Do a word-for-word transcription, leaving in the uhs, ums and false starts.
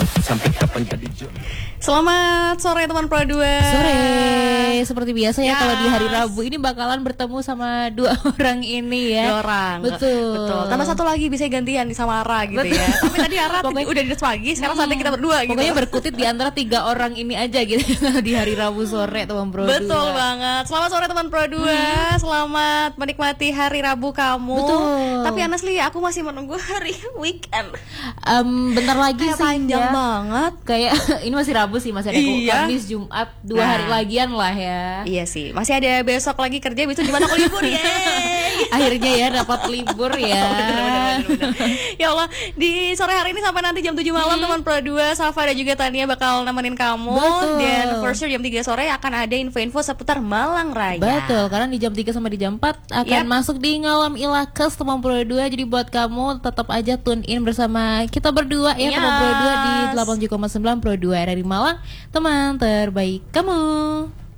Sampai kapan jadi jodoh. Selamat sore teman Pro dua. Sore, seperti biasa ya, Yes. kalau di hari Rabu ini bakalan bertemu sama dua orang ini ya. Dua orang. Betul. Betul. Tambah satu lagi bisa gantian nih sama Ara gitu Betul. ya. Tapi tadi Ara Pokoknya- udah di pagi, sekarang saatnya kita berdua gitu. Pokoknya berkutit di antara tiga orang ini aja gitu di hari Rabu sore teman Pro Betul dua. banget. Selamat sore teman Pro dua. Selamat menikmati hari Rabu kamu. Betul. Tapi honestly aku masih menunggu hari weekend. Em, bentar lagi Kayak sih panjang ya. banget. Kayak ini masih Rabu sih, masih ada Iya. Kamis, Jumat, dua Nah. hari lagian lah ya. Iya sih, masih ada besok lagi kerja, besok gimana aku libur ya. Akhirnya ya dapat libur ya. Ya Allah, di sore hari ini sampai nanti jam tujuh malam teman Pro dua, Safa dan juga Tania bakal nemenin kamu. Betul. Dan for sure jam tiga sore akan ada info-info seputar Malang Raya. Betul, karena di jam tiga sampai di jam empat akan Yap. masuk di Ngalam Ilakes teman Pro dua. Jadi buat kamu tetap aja tune in bersama kita berdua ya, teman Pro dua di Yes. delapan puluh tujuh koma sembilan Pro dua dari Malang, teman terbaik kamu.